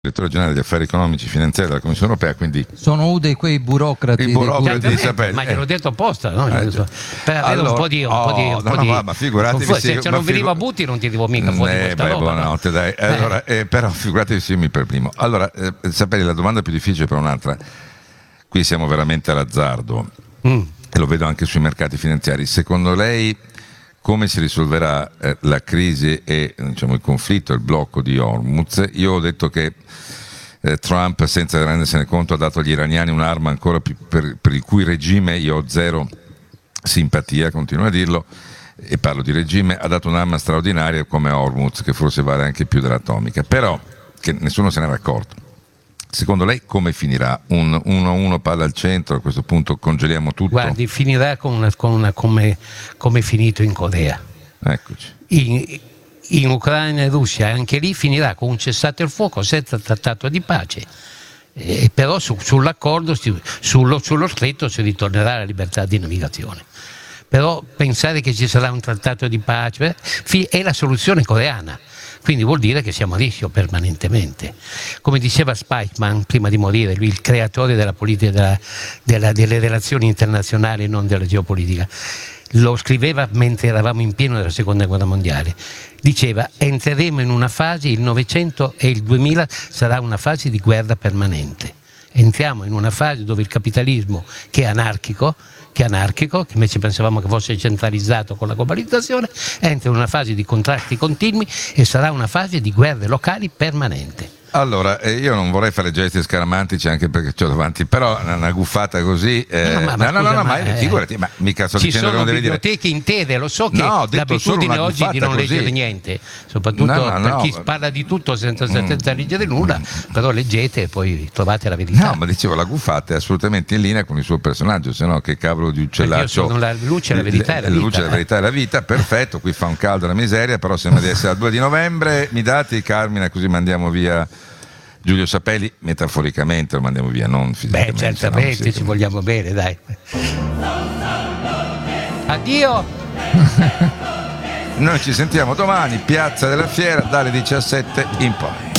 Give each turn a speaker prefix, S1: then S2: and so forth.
S1: direttore generale degli affari economici e finanziari della Commissione Europea, quindi
S2: sono uno di quei burocrati.
S1: i burocrati di sapere.
S3: Ma gliel'ho detto apposta, no? Per avere
S1: allora,
S3: un po' di
S1: ma figuratevi
S3: se non veniva a Butti non ti devo mica fuori questa roba.
S1: Buonanotte, dai. Allora, però figuratevi se io mi per primo. Allora, sapere la domanda più difficile per un'altra. Qui siamo veramente all'azzardo e lo vedo anche sui mercati finanziari. Secondo lei come si risolverà la crisi e diciamo, il conflitto, il blocco di Hormuz? Io ho detto che Trump, senza rendersene conto, ha dato agli iraniani un'arma ancora più, per il cui regime io ho zero simpatia, continuo a dirlo, e parlo di regime, ha dato un'arma straordinaria come Hormuz, che forse vale anche più dell'atomica, però che nessuno se n'era accorto. Secondo lei come finirà? Un 1-1 palla al centro, a questo punto congeliamo tutto?
S3: Guardi, finirà come è finito in Corea.
S1: Eccoci.
S3: In Ucraina e Russia, anche lì finirà con un cessate il fuoco senza trattato di pace. Però sull'accordo, sullo stretto si ritornerà alla libertà di navigazione. Però pensare che ci sarà un trattato di pace è la soluzione coreana. Quindi vuol dire che siamo a rischio permanentemente. Come diceva Spykman prima di morire, lui il creatore della politica delle relazioni internazionali e non della geopolitica, lo scriveva mentre eravamo in pieno della seconda guerra mondiale. Diceva: entreremo in una fase, il Novecento e il 2000 sarà una fase di guerra permanente. Entriamo in una fase dove il capitalismo, che è anarchico, che invece pensavamo che fosse centralizzato con la globalizzazione, entra in una fase di contrasti continui e sarà una fase di guerre locali permanente.
S1: Allora, io non vorrei fare gesti scaramantici anche perché c'ho davanti, però una guffata così. Figurati, ma mica sto dicendo che non devi dire.
S3: Ci sono biblioteche intere, lo so che l'abitudine oggi di non leggere niente, soprattutto per chi parla di tutto senza leggere nulla, però leggete e poi trovate la verità.
S1: No, ma dicevo, la guffata è assolutamente in linea con il suo personaggio, se no che cavolo di uccellaccio.
S3: Io sono la luce, la verità e la vita.
S1: La luce, la verità e la vita, perfetto, qui fa un caldo la miseria, però sembra di essere al 2 di novembre. Mi date, Carmina, così mandiamo via Giulio Sapelli, metaforicamente lo mandiamo via, non fisicamente.
S3: Certamente, no, ci vogliamo bene, dai. Addio!
S1: Noi ci sentiamo domani, Piazza della Fiera, dalle 17 in poi.